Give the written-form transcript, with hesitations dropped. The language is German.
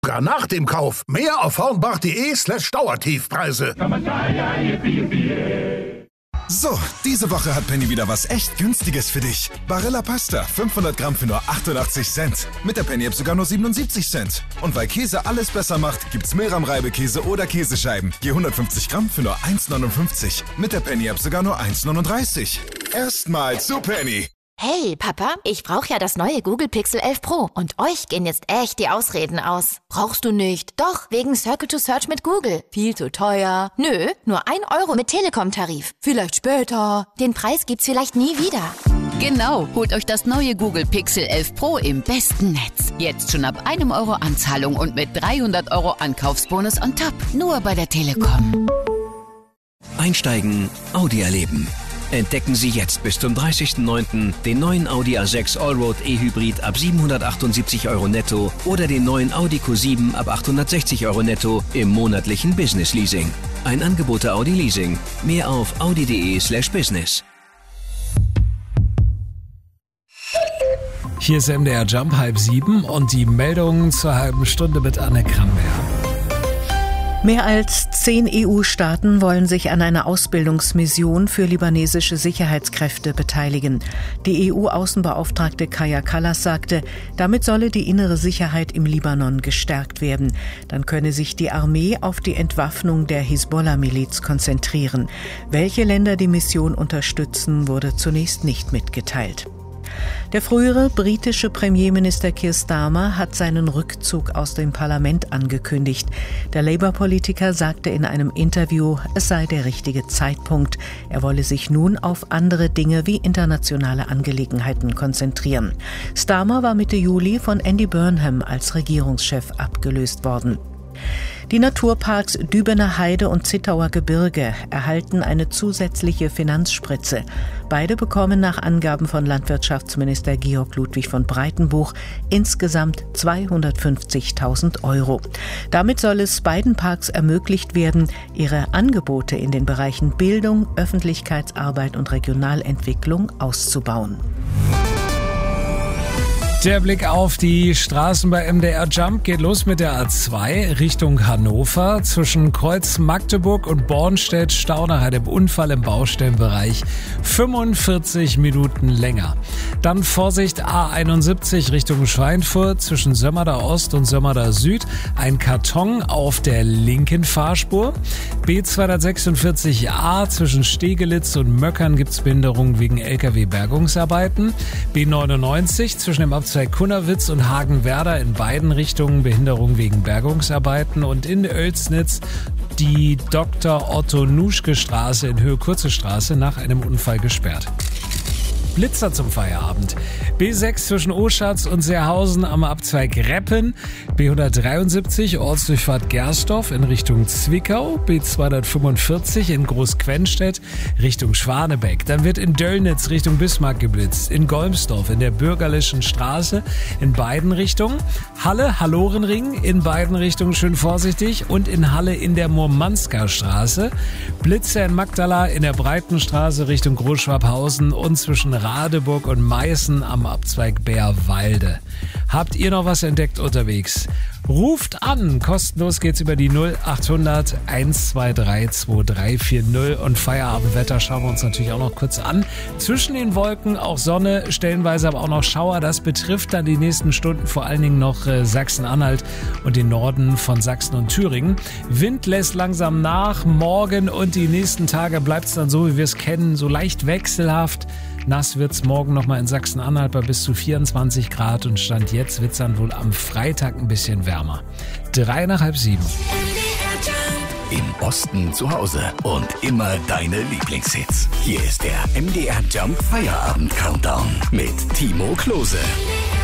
Nach dem Kauf mehr auf hornbach.de/Dauertiefpreise. So, diese Woche hat Penny wieder was echt Günstiges für dich. Barilla Pasta, 500 Gramm für nur 88 Cent. Mit der Penny-App sogar nur 77 Cent. Und weil Käse alles besser macht, gibt's Milram-Reibekäse oder Käsescheiben. Je 150 Gramm für nur 1,59. Mit der Penny-App sogar nur 1,39. Erstmal zu Penny. Hey, Papa, ich brauche ja das neue Google Pixel 11 Pro. Und euch gehen jetzt echt die Ausreden aus. Brauchst du nicht? Doch, wegen Circle to Search mit Google. Viel zu teuer. Nö, nur 1 Euro mit Telekom-Tarif. Vielleicht später. Den Preis gibt's vielleicht nie wieder. Genau, holt euch das neue Google Pixel 11 Pro im besten Netz. Jetzt schon ab 1 Euro Anzahlung und mit 300 Euro Ankaufsbonus on top. Nur bei der Telekom. Einsteigen, Audi erleben. Entdecken Sie jetzt bis zum 30.09. den neuen Audi A6 Allroad E-Hybrid ab 778 Euro netto oder den neuen Audi Q7 ab 860 Euro netto im monatlichen Business Leasing. Ein Angebot der Audi Leasing. Mehr auf audi.de/business. Hier ist MDR Jump 6:30 und die Meldungen zur halben Stunde mit Anne Kramberg. Mehr als 10 EU-Staaten wollen sich an einer Ausbildungsmission für libanesische Sicherheitskräfte beteiligen. Die EU-Außenbeauftragte Kaja Kallas sagte, damit solle die innere Sicherheit im Libanon gestärkt werden. Dann könne sich die Armee auf die Entwaffnung der Hisbollah-Miliz konzentrieren. Welche Länder die Mission unterstützen, wurde zunächst nicht mitgeteilt. Der frühere britische Premierminister Keir Starmer hat seinen Rückzug aus dem Parlament angekündigt. Der Labour-Politiker sagte in einem Interview, es sei der richtige Zeitpunkt. Er wolle sich nun auf andere Dinge wie internationale Angelegenheiten konzentrieren. Starmer war Mitte Juli von Andy Burnham als Regierungschef abgelöst worden. Die Naturparks Dübener Heide und Zittauer Gebirge erhalten eine zusätzliche Finanzspritze. Beide bekommen nach Angaben von Landwirtschaftsminister Georg Ludwig von Breitenbuch insgesamt 250.000 Euro. Damit soll es beiden Parks ermöglicht werden, ihre Angebote in den Bereichen Bildung, Öffentlichkeitsarbeit und Regionalentwicklung auszubauen. Der Blick auf die Straßen bei MDR Jump geht los mit der A2 Richtung Hannover. Zwischen Kreuz Magdeburg und Bornstedt Stau nach einem Unfall im Baustellenbereich 45 Minuten länger. Dann Vorsicht A71 Richtung Schweinfurt zwischen Sömmerda Ost und Sömmerda Süd. Ein Karton auf der linken Fahrspur. B246a zwischen Stegelitz und Möckern gibt's Behinderung wegen LKW-Bergungsarbeiten. B99 zwischen dem Abzweig Kunnerwitz und Hagenwerder in beiden Richtungen Behinderung wegen Bergungsarbeiten und in Oelsnitz die Dr. Otto Nuschke Straße in Höhe Kurze Straße nach einem Unfall gesperrt. Blitzer zum Feierabend. B6 zwischen Oschatz und Seerhausen am Abzweig Reppen. B173 Ortsdurchfahrt Gersdorf in Richtung Zwickau. B245 in Großquenstedt Richtung Schwanebeck. Dann wird in Döllnitz Richtung Bismarck geblitzt. In Golmsdorf in der Bürgerlichen Straße in beiden Richtungen. Halle, Hallorenring in beiden Richtungen schön vorsichtig. Und in Halle in der Murmansker Straße. Blitzer in Magdala in der Breitenstraße Richtung Großschwabhausen und zwischen Radeburg und Meißen am Abzweig Bärwalde. Habt ihr noch was entdeckt unterwegs? Ruft an, kostenlos geht's über die 0800 123 2340 und Feierabendwetter schauen wir uns natürlich auch noch kurz an. Zwischen den Wolken auch Sonne, stellenweise aber auch noch Schauer. Das betrifft dann die nächsten Stunden vor allen Dingen noch Sachsen-Anhalt und den Norden von Sachsen und Thüringen. Wind lässt langsam nach. Morgen und die nächsten Tage bleibt's dann so, wie wir es kennen, so leicht wechselhaft. Nass wird's morgen nochmal in Sachsen-Anhalt bei bis zu 24 Grad und Stand jetzt wird's dann wohl am Freitag ein bisschen wärmer. 6:03. Im Osten zu Hause und immer deine Lieblingshits. Hier ist der MDR Jump Feierabend Countdown mit Timo Klose.